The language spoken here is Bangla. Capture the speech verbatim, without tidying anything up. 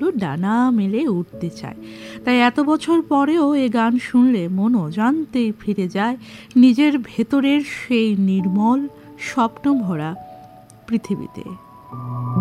পাখিগুলো ডানা মেলে উঠতে চায়। তাই এত বছর পরেও এ গান শুনলে মন অজান্তেই ফিরে যায় নিজের ভেতরের সেই নির্মল স্বপ্নভরা পৃথিবীতে।